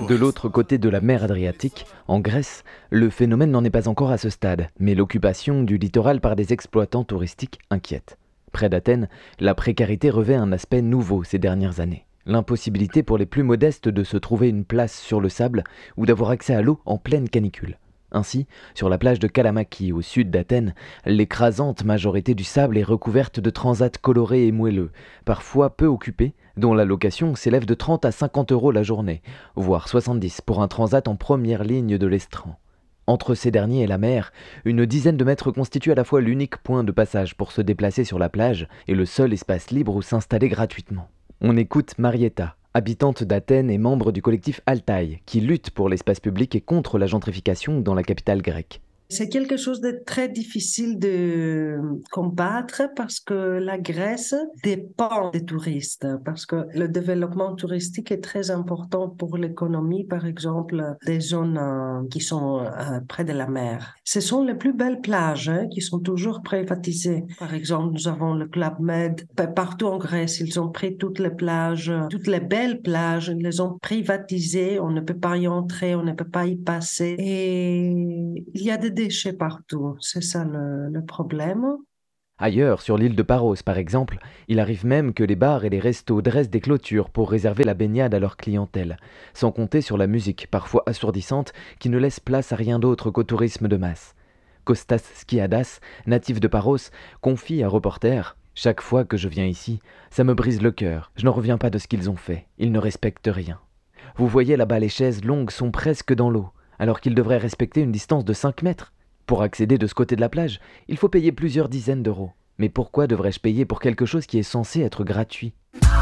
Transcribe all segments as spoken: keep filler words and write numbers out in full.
De l'autre côté de la mer Adriatique, en Grèce, le phénomène n'en est pas encore à ce stade, mais l'occupation du littoral par des exploitants touristiques inquiète. Près d'Athènes, la précarité revêt un aspect nouveau ces dernières années. L'impossibilité pour les plus modestes de se trouver une place sur le sable ou d'avoir accès à l'eau en pleine canicule. Ainsi, sur la plage de Kalamaki, au sud d'Athènes, l'écrasante majorité du sable est recouverte de transats colorés et moelleux, parfois peu occupés, dont la location s'élève de trente à cinquante euros la journée, voire soixante-dix pour un transat en première ligne de l'estran. Entre ces derniers et la mer, une dizaine de mètres constitue à la fois l'unique point de passage pour se déplacer sur la plage et le seul espace libre où s'installer gratuitement. On écoute Marietta, habitante d'Athènes et membre du collectif Altaï, qui lutte pour l'espace public et contre la gentrification dans la capitale grecque. C'est quelque chose de très difficile de combattre parce que la Grèce dépend des touristes, parce que le développement touristique est très important pour l'économie, par exemple, des zones euh, qui sont euh, près de la mer. Ce sont les plus belles plages hein, qui sont toujours privatisées. Par exemple, nous avons le Club Med. Partout en Grèce, ils ont pris toutes les plages, toutes les belles plages, ils les ont privatisées. On ne peut pas y entrer, on ne peut pas y passer. Et il y a des déchets partout, c'est ça le, le problème. Ailleurs, sur l'île de Paros par exemple, il arrive même que les bars et les restos dressent des clôtures pour réserver la baignade à leur clientèle, sans compter sur la musique, parfois assourdissante, qui ne laisse place à rien d'autre qu'au tourisme de masse. Kostas Skiadas, natif de Paros, confie à Reporter « Chaque fois que je viens ici, ça me brise le cœur, je n'en reviens pas de ce qu'ils ont fait, ils ne respectent rien. Vous voyez là-bas les chaises longues sont presque dans l'eau, alors qu'ils devraient respecter une distance de cinq mètres. Pour accéder de ce côté de la plage, il faut payer plusieurs dizaines d'euros. Mais pourquoi devrais-je payer pour quelque chose qui est censé être gratuit ?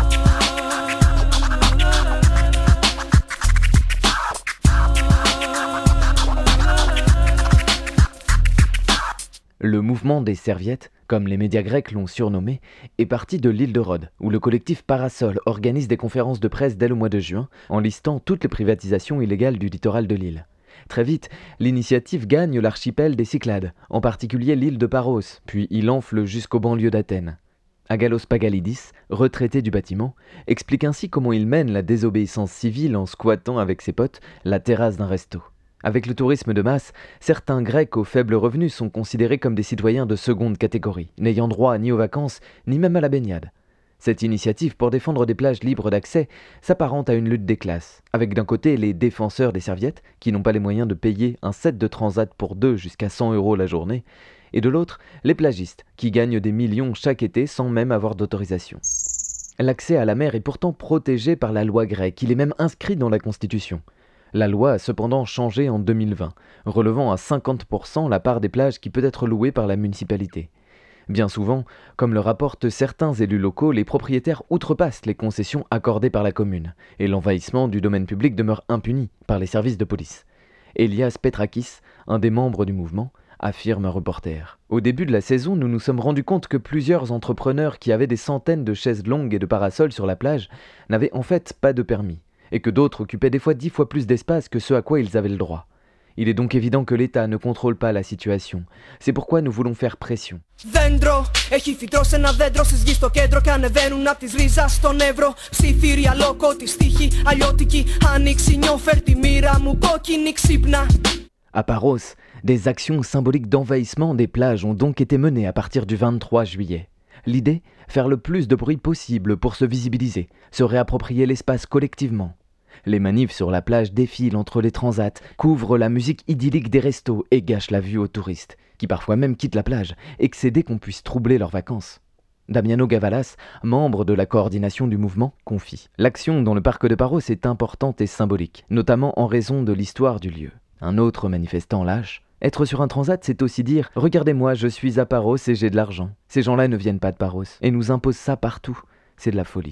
Le mouvement des serviettes, comme les médias grecs l'ont surnommé, est parti de l'île de Rhodes, où le collectif Parasol organise des conférences de presse dès le mois de juin, en listant toutes les privatisations illégales du littoral de l'île. Très vite, l'initiative gagne l'archipel des Cyclades, en particulier l'île de Paros, puis il enfle jusqu'aux banlieues d'Athènes. Agalos Pagalidis, retraité du bâtiment, explique ainsi comment il mène la désobéissance civile en squattant avec ses potes la terrasse d'un resto. Avec le tourisme de masse, certains Grecs aux faibles revenus sont considérés comme des citoyens de seconde catégorie, n'ayant droit ni aux vacances, ni même à la baignade. Cette initiative pour défendre des plages libres d'accès s'apparente à une lutte des classes, avec d'un côté les défenseurs des serviettes, qui n'ont pas les moyens de payer un set de transat pour deux jusqu'à cent euros la journée, et de l'autre, les plagistes, qui gagnent des millions chaque été sans même avoir d'autorisation. L'accès à la mer est pourtant protégé par la loi grecque, il est même inscrit dans la Constitution. La loi a cependant changé en deux mille vingt, relevant à cinquante pour cent la part des plages qui peut être louée par la municipalité. Bien souvent, comme le rapportent certains élus locaux, les propriétaires outrepassent les concessions accordées par la commune, et l'envahissement du domaine public demeure impuni par les services de police. Elias Petrakis, un des membres du mouvement, affirme un reporter. Au début de la saison, nous nous sommes rendus compte que plusieurs entrepreneurs qui avaient des centaines de chaises longues et de parasols sur la plage n'avaient en fait pas de permis, et que d'autres occupaient des fois dix fois plus d'espace que ce à quoi ils avaient le droit. Il est donc évident que l'État ne contrôle pas la situation. C'est pourquoi nous voulons faire pression. Δέντρο, έχει φυτρώσει ένα δέντρο στις γης στο κέντρο και ανεβαίνουν απ' της ρίζας στον Εύρο. Ψιθύρια λόκο, τη στίχη, αλλιώτικη, ανοίξει νιώφερ τη μοίρα μου, κόκκινη ξύπνα. À Paros, des actions symboliques d'envahissement des plages ont donc été menées à partir du vingt-trois juillet. L'idée, faire le plus de bruit possible pour se visibiliser, se réapproprier l'espace collectivement. Les manifs sur la plage défilent entre les transats, couvrent la musique idyllique des restos et gâchent la vue aux touristes, qui parfois même quittent la plage, excédés qu'on puisse troubler leurs vacances. Damiano Gavalas, membre de la coordination du mouvement, confie. L'action dans le parc de Paros est importante et symbolique, notamment en raison de l'histoire du lieu. Un autre manifestant lâche. Être sur un transat, c'est aussi dire « Regardez-moi, je suis à Paros et j'ai de l'argent. Ces gens-là ne viennent pas de Paros et nous imposent ça partout. C'est de la folie. »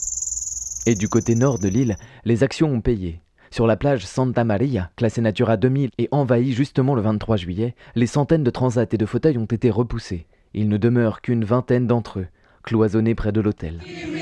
Et du côté nord de l'île, les actions ont payé. Sur la plage Santa Maria, classée Natura deux mille et envahie justement le vingt-trois juillet, les centaines de transats et de fauteuils ont été repoussés. Il ne demeure qu'une vingtaine d'entre eux, cloisonnés près de l'hôtel.